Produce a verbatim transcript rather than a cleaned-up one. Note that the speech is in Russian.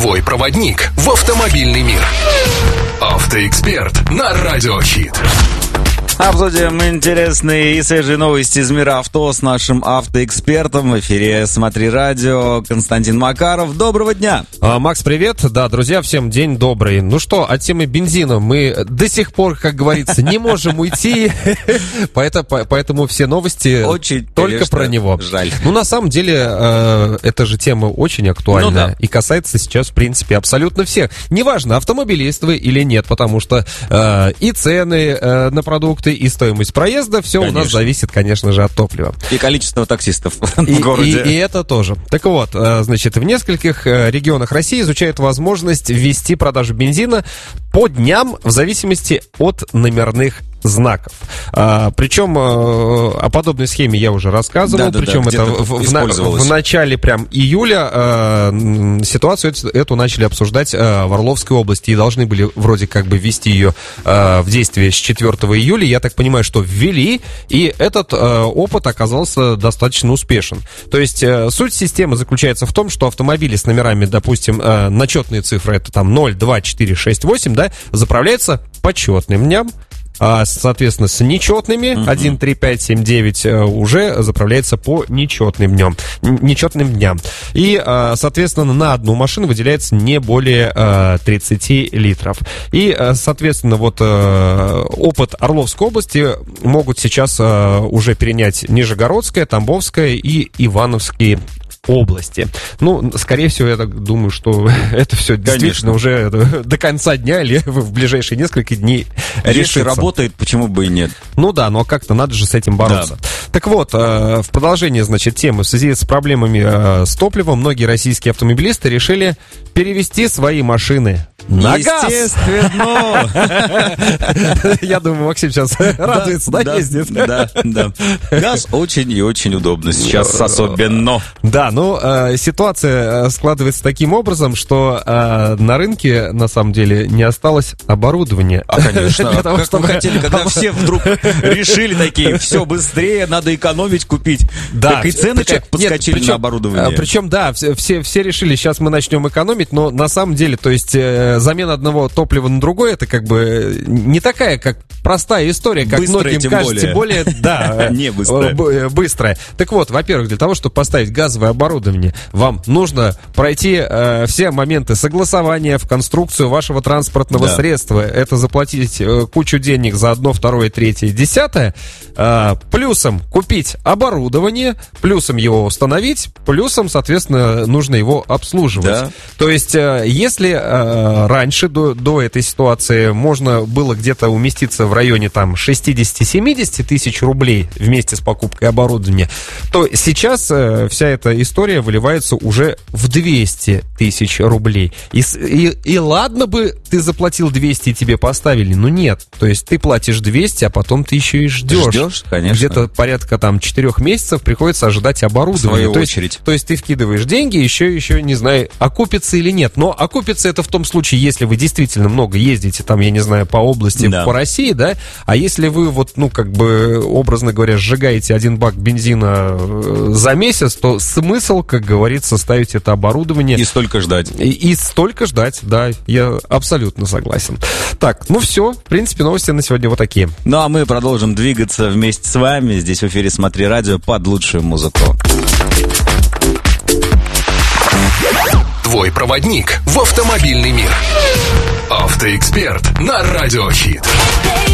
Твой проводник в автомобильный мир. Автоэксперт на Радио Хит. Обсудим интересные и свежие новости из мира авто с нашим автоэкспертом. В эфире «Смотри радио» Константин Макаров. Доброго дня! А, Макс, привет! Да, друзья, всем день добрый. Ну что, от темы бензина мы до сих пор, как говорится, не можем уйти, поэтому все новости очень только про него. Жаль. Ну, на самом деле, эта же тема очень актуальна и касается сейчас, в принципе, абсолютно всех. Неважно, автомобилист вы или нет, потому что и цены на продукты, и стоимость проезда, все конечно. У нас зависит, конечно же, от топлива. И количество таксистов и, в городе. И, и это тоже. Так вот, значит, в нескольких регионах России изучают возможность ввести продажу бензина по дням в зависимости от номерных знаков. А, причем а, о подобной схеме я уже рассказывал. Да, да, причем да, это в, в, в, в начале прям июля а, ситуацию эту, эту начали обсуждать а, в Орловской области и должны были вроде как бы ввести ее а, в действие с четвёртого июля. Я так понимаю, что ввели, и этот а, опыт оказался достаточно успешен. То есть а, суть системы заключается в том, что автомобили с номерами, допустим, а, на четные цифры, это там ноль, два, четыре, шесть, восемь, да, заправляются по четным дням. А, соответственно, с нечетными uh-huh. один, три, пять, семь, девять уже заправляется по нечетным дням, нечетным дням. И, соответственно, на одну машину выделяется не более тридцать литров. И, соответственно, вот опыт Орловской области могут сейчас уже перенять Нижегородская, Тамбовская и Ивановские области. Ну, скорее всего, я так думаю, что это все конечно. Действительно уже до конца дня или в ближайшие несколько дней решится. Если работает, почему бы и нет? Ну да, но как-то надо же с этим бороться. Да. Так вот, в продолжение, значит, темы, в связи с проблемами с топливом, многие российские автомобилисты решили перевести свои машины на газ. Естественно. Я думаю, Максим сейчас радуется, да, ездит? Да, да. Газ очень и очень удобно сейчас особенно. Да, ну, ситуация складывается таким образом, что на рынке, на самом деле, не осталось оборудования. А, конечно. Как вы хотели, когда все вдруг решили такие, все быстрее, надо экономить, купить. Да. Так и цены как подскочили на оборудование. Причем, да, все решили, сейчас мы начнем экономить, но на самом деле, то есть замена одного топлива на другое, это как бы не такая, как простая история, как быстрая, многим кажется, тем более, да, не быстрая. быстрая. Так вот, во-первых, для того, чтобы поставить газовое оборудование, вам нужно пройти э, все моменты согласования в конструкцию вашего транспортного да. средства. Это заплатить э, кучу денег за одно, второе, третье, десятое. Э, плюсом купить оборудование, плюсом его установить, плюсом, соответственно, нужно его обслуживать. Да. То есть, э, если э, раньше, до, до этой ситуации, можно было где-то уместиться в районе там шестьдесят-семьдесят тысяч рублей вместе с покупкой оборудования, то сейчас э, вся эта история выливается уже в двести тысяч рублей. И, и, и ладно бы ты заплатил двести и тебе поставили, но нет. То есть ты платишь двести, а потом ты еще и ждешь. Ждешь, конечно. Где-то порядка там четырех месяцев приходится ожидать оборудования. В свою то очередь. Есть, то есть ты вкидываешь деньги, еще, еще не знаю, окупится или нет. Но окупится это в том случае, если вы действительно много ездите, там, я не знаю, по области, да. по России, да. А если вы вот, ну, как бы, образно говоря, сжигаете один бак бензина за месяц, то смысл, как говорится, ставить это оборудование. И столько ждать. И, и столько ждать, да, я абсолютно согласен. Так, ну все, в принципе, новости на сегодня вот такие. Ну, а мы продолжим двигаться вместе с вами. Здесь в эфире «Смотри радио» под лучшую музыку. Твой проводник в автомобильный мир. Автоэксперт на Радио Хит.